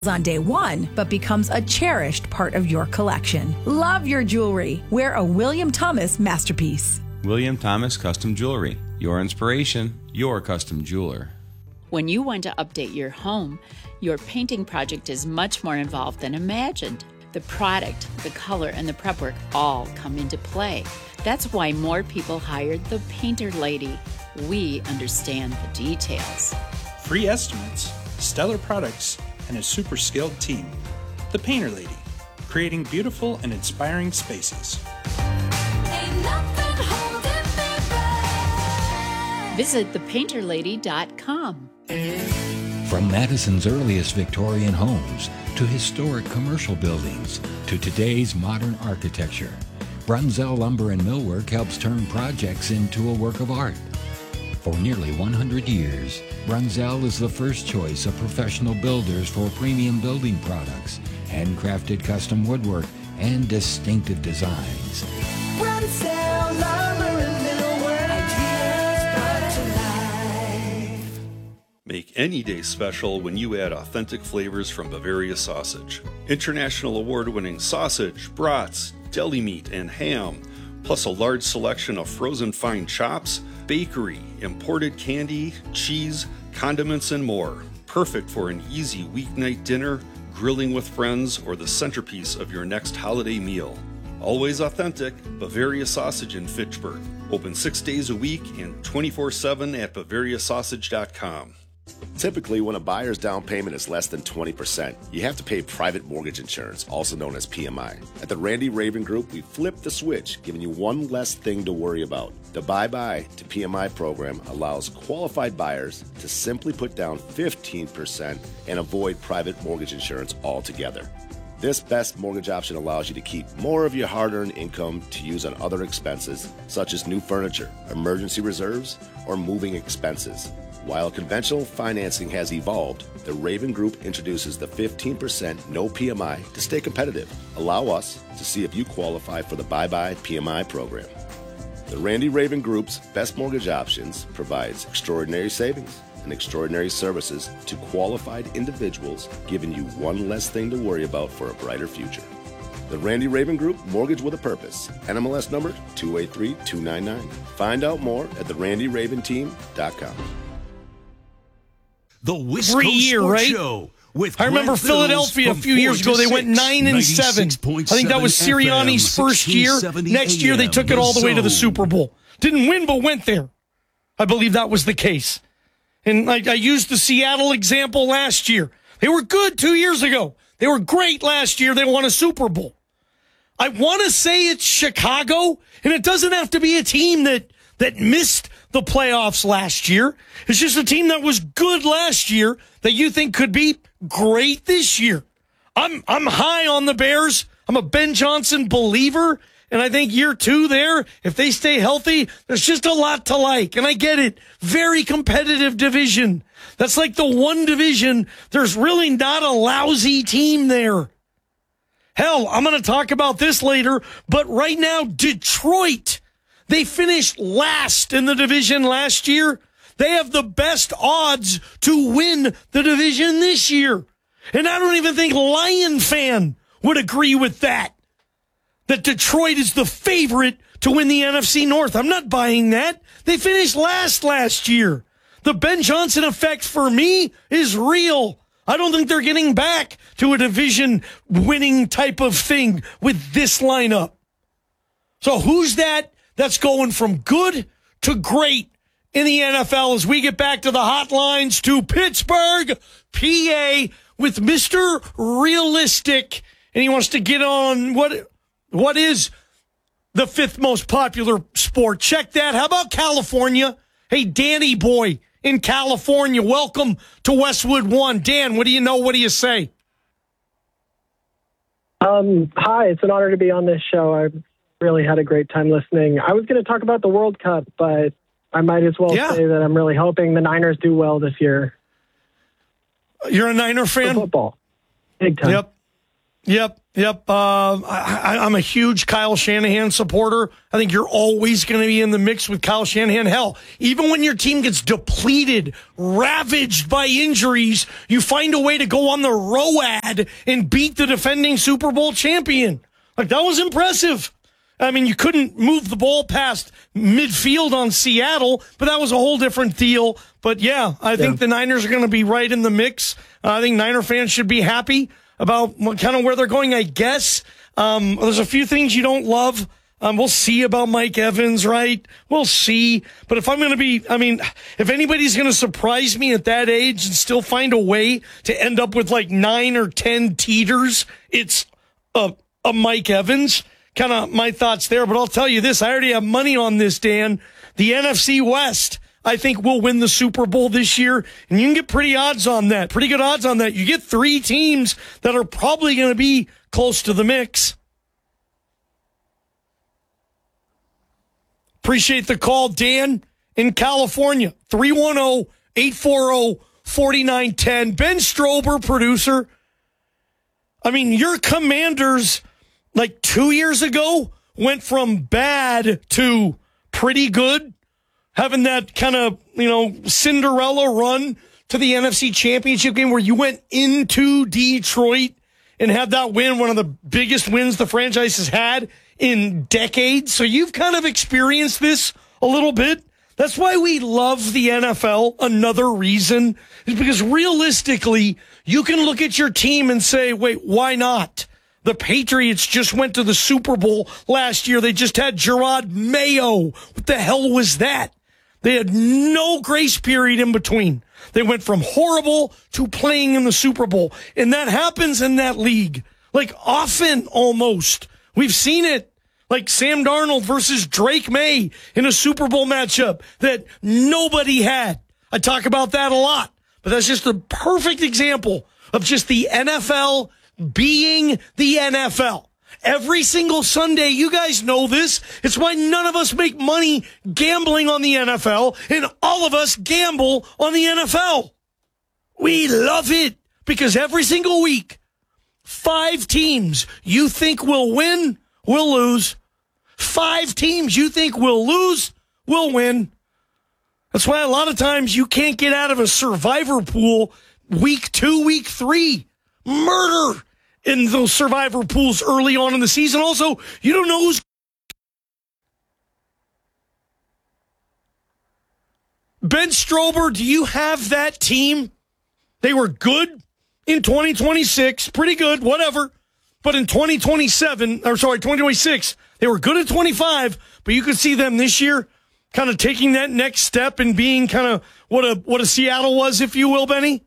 on day one, but becomes a cherished part of your collection. Love your jewelry. Wear a William Thomas masterpiece. William Thomas Custom Jewelry. Your inspiration, your custom jeweler. When you want to update your home, your painting project is much more involved than imagined. The product, the color, and the prep work all come into play. That's why more people hired the Painter Lady. We understand the details. Free estimates, stellar products, and a super skilled team. The Painter Lady, creating beautiful and inspiring spaces. Visit thepainterlady.com. From Madison's earliest Victorian homes to historic commercial buildings to today's modern architecture, Brunzell Lumber and Millwork helps turn projects into a work of art. For nearly 100 years, Brunzell is the first choice of professional builders for premium building products, handcrafted custom woodwork, and distinctive designs. Brunzell Lumber and Millwork, ideas brought to life. Make any day special when you add authentic flavors from Bavaria Sausage. International award-winning sausage, brats, deli meat, and ham, plus a large selection of frozen fine chops, bakery, imported candy, cheese, condiments, and more. Perfect for an easy weeknight dinner, grilling with friends, or the centerpiece of your next holiday meal. Always authentic, Bavaria Sausage in Fitchburg. Open 6 days a week and 24/7 at BavariaSausage.com. Typically, when a buyer's down payment is less than 20%, you have to pay private mortgage insurance, also known as PMI. At the Randy Raven Group, we flipped the switch, giving you one less thing to worry about. The Bye-Bye to PMI program allows qualified buyers to simply put down 15% and avoid private mortgage insurance altogether. This best mortgage option allows you to keep more of your hard-earned income to use on other expenses, such as new furniture, emergency reserves, or moving expenses. While conventional financing has evolved, the Raven Group introduces the 15% no PMI to stay competitive. Allow us to see if you qualify for the Bye-Bye PMI program. The Randy Raven Group's best mortgage options provides extraordinary savings and extraordinary services to qualified individuals, giving you one less thing to worry about for a brighter future. The Randy Raven Group, Mortgage with a Purpose. NMLS number 283299. Find out more at therandyraventeam.com. The West Coast Sports Show with I remember Philadelphia a few years ago. They went 9-7. I think that was Sirianni's first year. Next year, they took it all the way to the Super Bowl. Didn't win, but went there. I believe that was the case. And I used the Seattle example last year. They were good 2 years ago. They were great last year. They won a Super Bowl. I want to say it's Chicago, and it doesn't have to be a team that missed the playoffs last year. It's just a team that was good last year that you think could be great this year. I'm high on the Bears. I'm a Ben Johnson believer, and I think year two there, if they stay healthy, there's just a lot to like. And I get it. Very competitive division. That's like the one division. There's really not a lousy team there. Hell, I'm going to talk about this later, but right now, Detroit, they finished last in the division last year. They have the best odds to win the division this year. And I don't even think Lion fan would agree with that Detroit is the favorite to win the NFC North. I'm not buying that. They finished last year. The Ben Johnson effect for me is real. I don't think they're getting back to a division winning type of thing with this lineup. So who's that's going from good to great in the NFL as we get back to the hotlines to Pittsburgh, PA, with Mr. Realistic. And he wants to get on what is the fifth most popular sport. Check that. How about California? Hey, Danny boy in California, welcome to Westwood One. Dan, what do you know? What do you say? Hi, it's an honor to be on this show. I really had a great time listening. I was going to talk about the World Cup, but I might as well say that I'm really hoping the Niners do well this year. You're a Niner fan? For football. Big time. Yep. Yep. I'm a huge Kyle Shanahan supporter. I think you're always going to be in the mix with Kyle Shanahan. Hell, even when your team gets depleted, ravaged by injuries, you find a way to go on the ROAD and beat the defending Super Bowl champion. Like, that was impressive. I mean, you couldn't move the ball past midfield on Seattle, but that was a whole different deal. But yeah, I think the Niners are going to be right in the mix. I think Niner fans should be happy about kind of where they're going, I guess. There's a few things you don't love. We'll see about Mike Evans, right? We'll see. But if if anybody's going to surprise me at that age and still find a way to end up with like 9 or 10 teeters, it's a Mike Evans. Kind of my thoughts there. But I'll tell you this, I already have money on this, Dan. The NFC West, I think, will win the Super Bowl this year, and you can get pretty good odds on that. You get 3 teams that are probably going to be close to the mix. Appreciate the call, Dan, in California. 310-840-4910. Ben Strober, producer. I mean, your Commanders, like 2 years ago, went from bad to pretty good. Having that kind of, Cinderella run to the NFC Championship game where you went into Detroit and had that win, one of the biggest wins the franchise has had in decades. So you've kind of experienced this a little bit. That's why we love the NFL. Another reason is because realistically, you can look at your team and say, wait, why not? The Patriots just went to the Super Bowl last year. They just had Gerard Mayo. What the hell was that? They had no grace period in between. They went from horrible to playing in the Super Bowl. And that happens in that league. Like, often, almost. We've seen it. Like Sam Darnold versus Drake May in a Super Bowl matchup that nobody had. I talk about that a lot. But that's just a perfect example of just the NFL being the NFL. Every single Sunday, you guys know this. It's why none of us make money gambling on the NFL, and all of us gamble on the NFL. We love it because every single week, 5 teams you think will win, will lose. 5 teams you think will lose, will win. That's why a lot of times you can't get out of a survivor pool week 2, week 3. Murder in those survivor pools early on in the season. Also, you don't know who's... Ben Strober, do you have that team? They were good in 2026, pretty good, whatever. But in 2026, they were good at 25, but you could see them this year kind of taking that next step and being kind of what a Seattle was, if you will, Benny?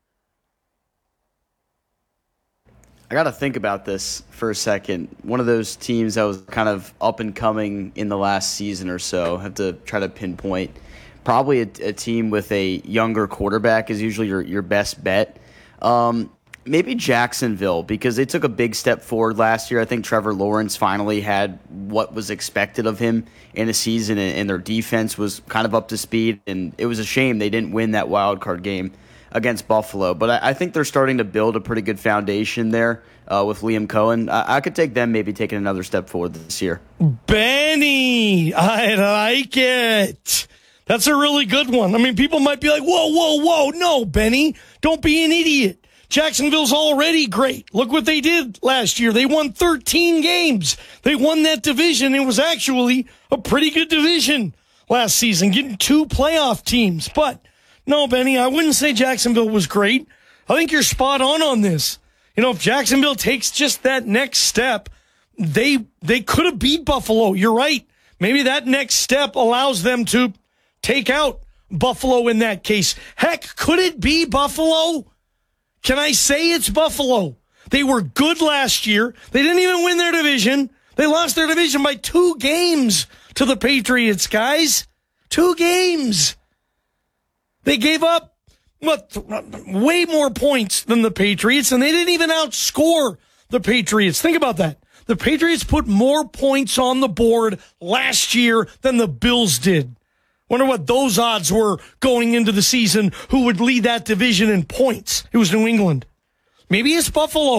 I got to think about this for a second. One of those teams that was kind of up and coming in the last season or so, I have to try to pinpoint. Probably a team with a younger quarterback is usually your best bet. Maybe Jacksonville, because they took a big step forward last year. I think Trevor Lawrence finally had what was expected of him in a season, and their defense was kind of up to speed. And it was a shame they didn't win that wild card game against Buffalo. But I think they're starting to build a pretty good foundation there with Liam Cohen. I could take them maybe taking another step forward this year. Benny, I like it. That's a really good one. I mean, people might be like, whoa. No, Benny, don't be an idiot. Jacksonville's already great. Look what they did last year. They won 13 games. They won that division. It was actually a pretty good division last season, getting 2 playoff teams. But no, Benny, I wouldn't say Jacksonville was great. I think you're spot on this. If Jacksonville takes just that next step, they could have beat Buffalo. You're right. Maybe that next step allows them to take out Buffalo in that case. Heck, could it be Buffalo? Can I say it's Buffalo? They were good last year. They didn't even win their division. They lost their division by 2 games to the Patriots, guys. 2 games. They gave up, way more points than the Patriots, and they didn't even outscore the Patriots. Think about that. The Patriots put more points on the board last year than the Bills did. Wonder what those odds were going into the season, who would lead that division in points. It was New England. Maybe it's Buffalo.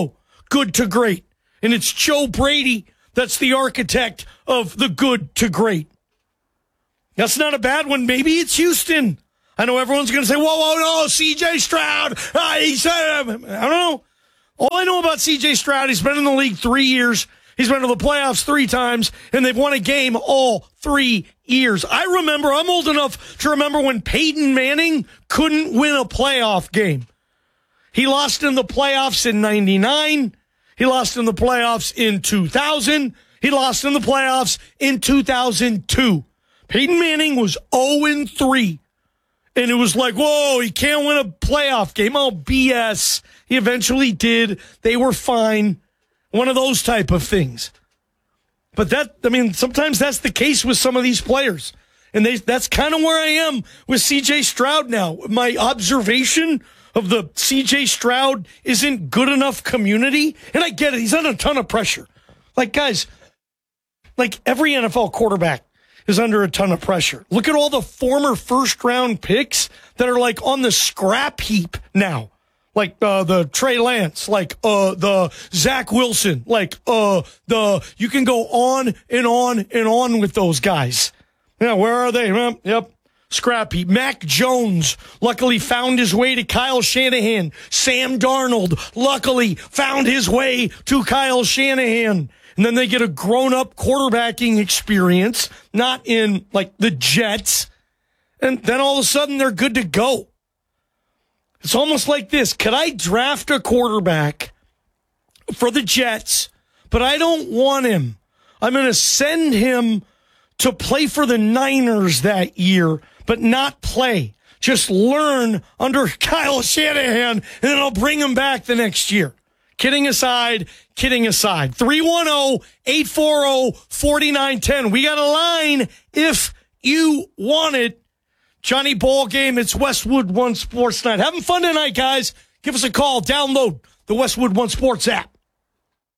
good to great. And it's Joe Brady that's the architect of the good to great. That's not a bad one. Maybe it's Houston. I know everyone's going to say, whoa, no, C.J. Stroud. He said, I don't know. All I know about C.J. Stroud, he's been in the league 3 years. He's been to the playoffs 3 times, and they've won a game all 3 years. I'm old enough to remember when Peyton Manning couldn't win a playoff game. He lost in the playoffs in 99. He lost in the playoffs in 2000. He lost in the playoffs in 2002. Peyton Manning was 0-3. And it was like, whoa, he can't win a playoff game. Oh, BS. He eventually did. They were fine. One of those type of things. But sometimes that's the case with some of these players. And that's kind of where I am with C.J. Stroud now. My observation of the C.J. Stroud isn't good enough community. And I get it. He's under a ton of pressure. Like, guys, like every NFL quarterback is under a ton of pressure. Look at all the former first-round picks that are like on the scrap heap now. Like the Trey Lance, like the Zach Wilson, like you can go on and on and on with those guys. Yeah, where are they? Yep. Scrap heap. Mac Jones luckily found his way to Kyle Shanahan. Sam Darnold luckily found his way to Kyle Shanahan. And then they get a grown-up quarterbacking experience, not in, like, the Jets. And then all of a sudden, they're good to go. It's almost like this. Could I draft a quarterback for the Jets, but I don't want him? I'm going to send him to play for the Niners that year, but not play. Just learn under Kyle Shanahan, and then I'll bring him back the next year. Kidding aside. 310-840-4910. We got a line if you want it. Johnny Ballgame, it's Westwood One Sports Night. Having fun tonight, guys. Give us a call. Download the Westwood One Sports app.